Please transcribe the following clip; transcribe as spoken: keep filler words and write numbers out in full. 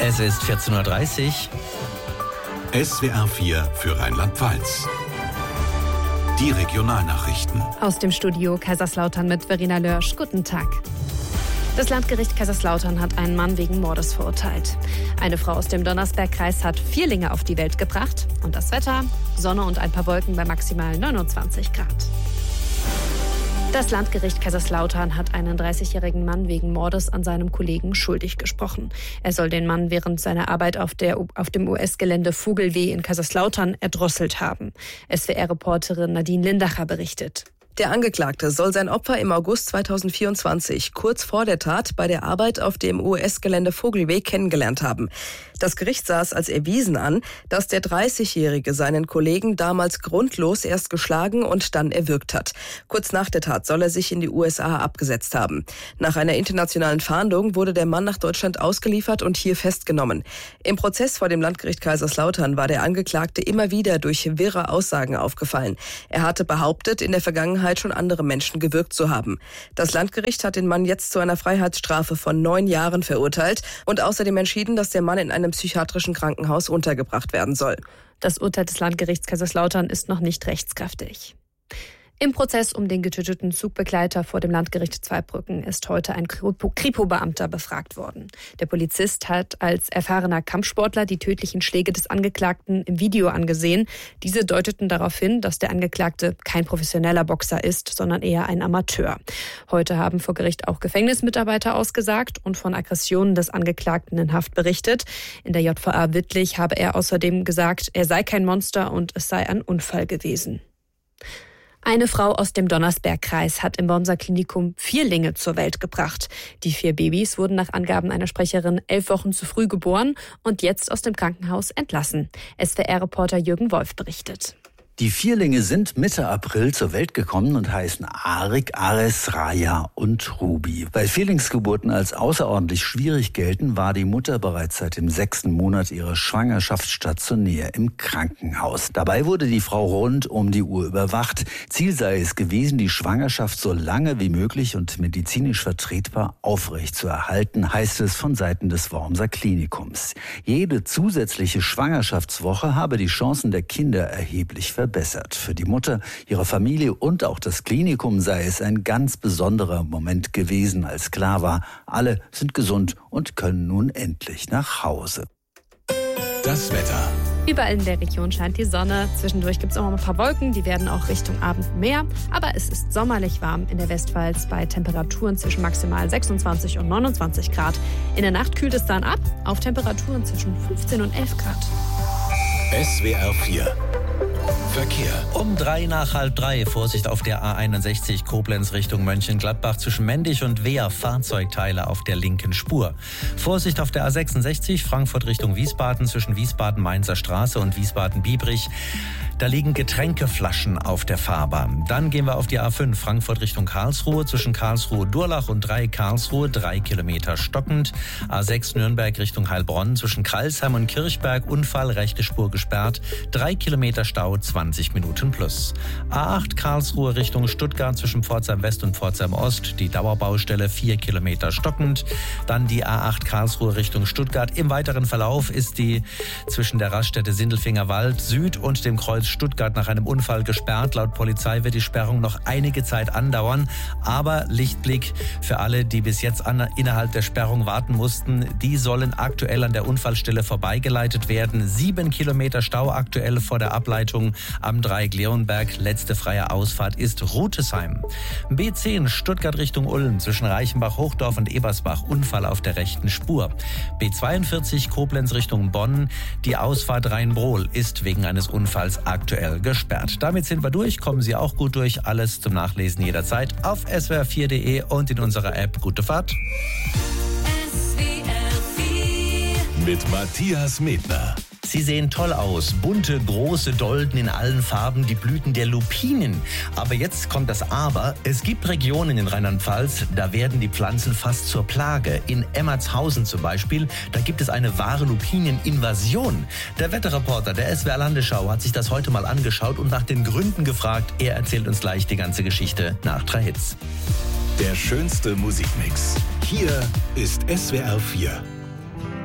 Es ist vierzehn Uhr dreißig. S W R vier für Rheinland-Pfalz. Die Regionalnachrichten. Aus dem Studio Kaiserslautern mit Verena Lörsch. Guten Tag. Das Landgericht Kaiserslautern hat einen Mann wegen Mordes verurteilt. Eine Frau aus dem Donnersbergkreis hat Vierlinge auf die Welt gebracht. Und das Wetter? Sonne und ein paar Wolken bei maximal neunundzwanzig Grad. Das Landgericht Kaiserslautern hat einen dreißigjährigen Mann wegen Mordes an seinem Kollegen schuldig gesprochen. Er soll den Mann während seiner Arbeit auf, der, auf dem U S-Gelände Vogelweh in Kaiserslautern erdrosselt haben. S W R-Reporterin Nadine Lindacher berichtet. Der Angeklagte soll sein Opfer im August zweitausendvierundzwanzig, kurz vor der Tat, bei der Arbeit auf dem U S-Gelände Vogelweh kennengelernt haben. Das Gericht sah es als erwiesen an, dass der dreißigjährige seinen Kollegen damals grundlos erst geschlagen und dann erwürgt hat. Kurz nach der Tat soll er sich in die U S A abgesetzt haben. Nach einer internationalen Fahndung wurde der Mann nach Deutschland ausgeliefert und hier festgenommen. Im Prozess vor dem Landgericht Kaiserslautern war der Angeklagte immer wieder durch wirre Aussagen aufgefallen. Er hatte behauptet, in der Vergangenheit schon andere Menschen gewürgt zu haben. Das Landgericht hat den Mann jetzt zu einer Freiheitsstrafe von neun Jahren verurteilt und außerdem entschieden, dass der Mann in einem psychiatrischen Krankenhaus untergebracht werden soll. Das Urteil des Landgerichts Kaiserslautern ist noch nicht rechtskräftig. Im Prozess um den getöteten Zugbegleiter vor dem Landgericht Zweibrücken ist heute ein Kripo-Beamter befragt worden. Der Polizist hat als erfahrener Kampfsportler die tödlichen Schläge des Angeklagten im Video angesehen. Diese deuteten darauf hin, dass der Angeklagte kein professioneller Boxer ist, sondern eher ein Amateur. Heute haben vor Gericht auch Gefängnismitarbeiter ausgesagt und von Aggressionen des Angeklagten in Haft berichtet. In der J V A Wittlich habe er außerdem gesagt, er sei kein Monster und es sei ein Unfall gewesen. Eine Frau aus dem Donnersbergkreis hat im Bonser Klinikum Vierlinge zur Welt gebracht. Die vier Babys wurden nach Angaben einer Sprecherin elf Wochen zu früh geboren und jetzt aus dem Krankenhaus entlassen. S W R-Reporter Jürgen Wolf berichtet. Die Vierlinge sind Mitte April zur Welt gekommen und heißen Arik, Ares, Raya und Ruby. Weil Vierlingsgeburten als außerordentlich schwierig gelten, war die Mutter bereits seit dem sechsten Monat ihrer Schwangerschaft stationär im Krankenhaus. Dabei wurde die Frau rund um die Uhr überwacht. Ziel sei es gewesen, die Schwangerschaft so lange wie möglich und medizinisch vertretbar aufrecht zu erhalten, heißt es von Seiten des Wormser Klinikums. Jede zusätzliche Schwangerschaftswoche habe die Chancen der Kinder erheblich verbessert. Verbessert. Für die Mutter, ihre Familie und auch das Klinikum sei es ein ganz besonderer Moment gewesen, als klar war, alle sind gesund und können nun endlich nach Hause. Das Wetter. Überall in der Region scheint die Sonne. Zwischendurch gibt es auch mal ein paar Wolken, die werden auch Richtung Abend mehr. Aber es ist sommerlich warm in der Westpfalz bei Temperaturen zwischen maximal sechsundzwanzig und neunundzwanzig Grad. In der Nacht kühlt es dann ab auf Temperaturen zwischen fünfzehn und elf Grad. S W R vier. Verkehr. Um drei nach halb drei. Vorsicht auf der A einundsechzig Koblenz Richtung Mönchengladbach zwischen Mendig und Wehr. Fahrzeugteile auf der linken Spur. Vorsicht auf der A sechsundsechzig Frankfurt Richtung Wiesbaden zwischen Wiesbaden-Mainzer Straße und Wiesbaden-Biebrich. Da liegen Getränkeflaschen auf der Fahrbahn. Dann gehen wir auf die A fünf Frankfurt Richtung Karlsruhe zwischen Karlsruhe-Durlach und drei Karlsruhe. Drei Kilometer stockend. A sechs Nürnberg Richtung Heilbronn zwischen Kreilsheim und Kirchberg. Unfall, rechte Spur gesperrt. Drei Kilometer Stau, zwanzig Minuten plus. A acht Karlsruhe Richtung Stuttgart zwischen Pforzheim West und Pforzheim Ost. Die Dauerbaustelle, vier Kilometer stockend. Dann die A acht Karlsruhe Richtung Stuttgart. Im weiteren Verlauf ist die zwischen der Raststätte Sindelfingerwald Süd und dem Kreuz Stuttgart nach einem Unfall gesperrt. Laut Polizei wird die Sperrung noch einige Zeit andauern. Aber Lichtblick für alle, die bis jetzt an, innerhalb der Sperrung warten mussten, die sollen aktuell an der Unfallstelle vorbeigeleitet werden. Sieben Kilometer Stau aktuell vor der Ableitung am Dreieck Leonberg. Letzte freie Ausfahrt ist Rutesheim. B zehn Stuttgart Richtung Ulm zwischen Reichenbach, Hochdorf und Ebersbach. Unfall auf der rechten Spur. B zweiundvierzig Koblenz Richtung Bonn. Die Ausfahrt Rheinbrohl ist wegen eines Unfalls aktuell gesperrt. Damit sind wir durch. Kommen Sie auch gut durch. Alles zum Nachlesen jederzeit auf s w r vier punkt d e und in unserer App. Gute Fahrt. S W R vier mit Matthias Medner. Sie sehen toll aus. Bunte, große Dolden in allen Farben, die Blüten der Lupinen. Aber jetzt kommt das Aber. Es gibt Regionen in Rheinland-Pfalz, da werden die Pflanzen fast zur Plage. In Emmertshausen zum Beispiel, da gibt es eine wahre Lupineninvasion. Der Wetterreporter der S W R Landesschau hat sich das heute mal angeschaut und nach den Gründen gefragt. Er erzählt uns gleich die ganze Geschichte nach drei Hits. Der schönste Musikmix. Hier ist S W R vier.